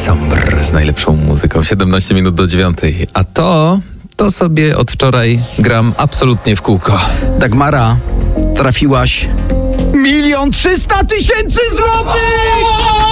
Somber z najlepszą muzyką. 17 minut do 9. A to sobie od wczoraj gram absolutnie w kółko. Dagmara, trafiłaś 1 300 000 złotych!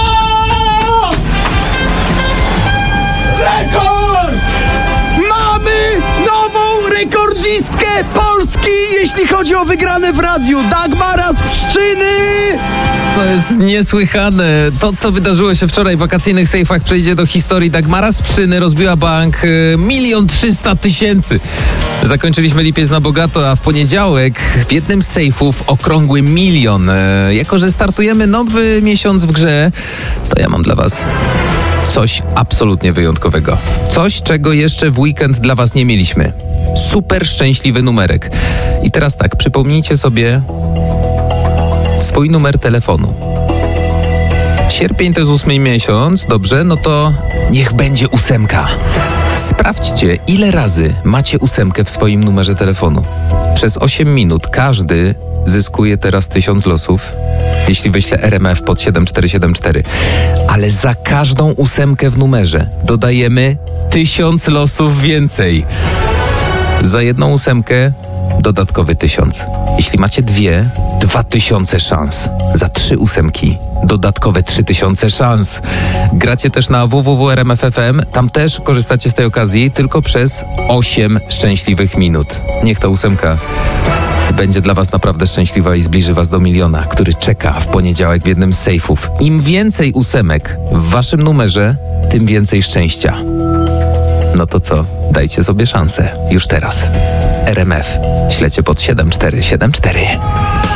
Rekord! Mamy nową rekordzistkę Polski, jeśli chodzi o wygrane w radiu. Dagmara z Pszczyny! To jest niesłychane. To, co wydarzyło się wczoraj w wakacyjnych sejfach, przejdzie do historii. Dagmara z Pszczyny rozbiła bank 1 300 000. Zakończyliśmy lipiec na bogato, a w poniedziałek w jednym z sejfów okrągły 1 000 000. Jako że startujemy nowy miesiąc w grze, to ja mam dla was coś absolutnie wyjątkowego. Coś, czego jeszcze w weekend dla was nie mieliśmy. Super szczęśliwy numerek. I teraz tak, przypomnijcie sobie swój numer telefonu. Sierpień to jest 8 miesiąc, dobrze? No to niech będzie 8. Sprawdźcie, ile razy macie 8 w swoim numerze telefonu. Przez 8 minut każdy zyskuje teraz 1000 losów, jeśli wyślę RMF pod 7474. Ale za każdą 8 w numerze dodajemy 1000 losów więcej. Za jedną 8 dodatkowy 1000. Jeśli macie 2000 szans. Za 3 8 dodatkowe 3000 szans. Gracie też na www.rmf.fm. Tam też korzystacie z tej okazji tylko przez 8 szczęśliwych minut. Niech ta 8 będzie dla was naprawdę szczęśliwa i zbliży was do 1 000 000, który czeka w poniedziałek w jednym z sejfów. Im więcej 8 w waszym numerze, tym więcej szczęścia. No to co? Dajcie sobie szansę. Już teraz. RMF. Ślecie pod 7474.